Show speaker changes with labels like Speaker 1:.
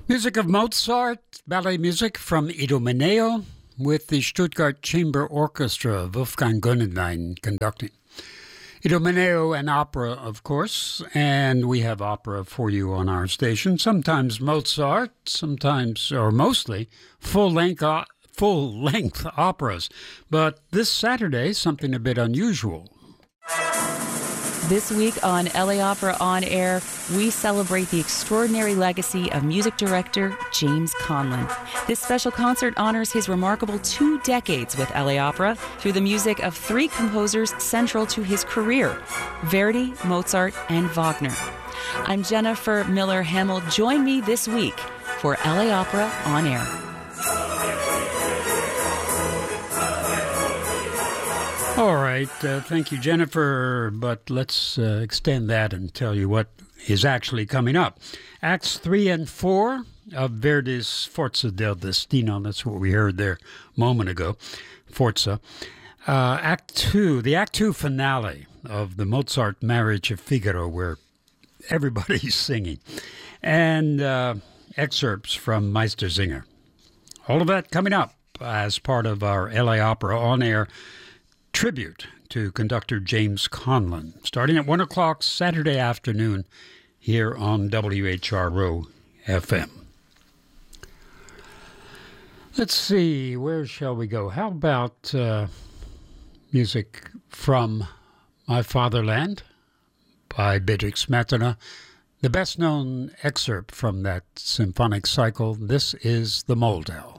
Speaker 1: Music of Mozart, ballet music from Idomeneo with the Stuttgart Chamber Orchestra, Wolfgang Gönenlein conducting. Idomeneo, an opera, of course, and we have opera for you on our station. Sometimes Mozart, sometimes, or mostly, full-length operas. But this Saturday, something a bit unusual.
Speaker 2: This week on LA Opera On Air, we celebrate the extraordinary legacy of music director James Conlon. This special concert honors his remarkable 2 decades with LA Opera through the music of 3 composers central to his career, Verdi, Mozart, and Wagner. I'm Jennifer Miller Hamill. Join me this week for LA Opera On Air.
Speaker 1: All right, thank you, Jennifer, but let's extend that and tell you what is actually coming up. Acts 3 and 4 of Verdi's Sforza del Destino, that's what we heard there a moment ago, Forza. Act 2, the Act 2 finale of the Mozart Marriage of Figaro, where everybody's singing, and excerpts from Meistersinger. All of that coming up as part of our LA Opera On Air tribute to conductor James Conlon, starting at 1 o'clock Saturday afternoon here on WHRO FM. Let's see, where shall we go? How about music from My Fatherland by Bedřich Smetana? The best-known excerpt from that symphonic cycle, this is the Moldau.